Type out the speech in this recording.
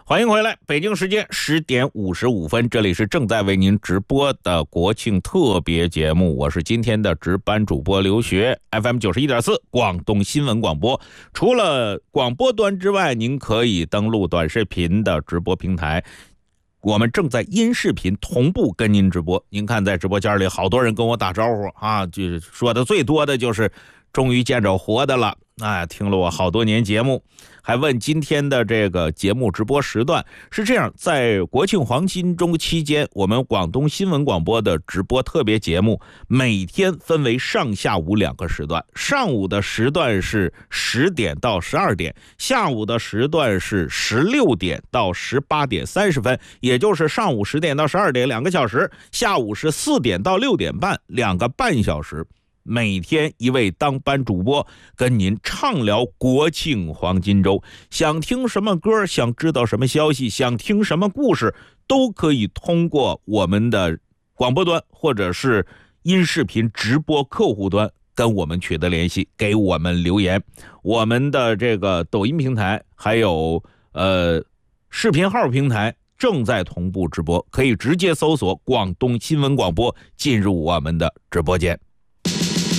欢迎回来，北京时间10:55，这里是正在为您直播的国庆特别节目，我是今天的值班主播刘学 ，FM 91.4广东新闻广播。除了广播端之外，您可以登录短视频的直播平台，我们正在音视频同步跟您直播。您看，在直播间里好多人跟我打招呼啊，就是说的最多的就是终于见着活的了。听了我好多年节目，还问今天的这个节目直播时段是这样。在国庆黄金周期间，我们广东新闻广播的直播特别节目每天分为上下午2个时段，上午的时段是10点到12点，下午的时段是16点到18点30分，也就是上午10点到12点2个小时，下午是4点到6点半2个半小时。每天一位当班主播跟您畅聊国庆黄金周，想听什么歌，想知道什么消息，想听什么故事，都可以通过我们的广播端或者是音视频直播客户端跟我们取得联系，给我们留言。我们的这个抖音平台还有视频号平台正在同步直播，可以直接搜索广东新闻广播进入我们的直播间。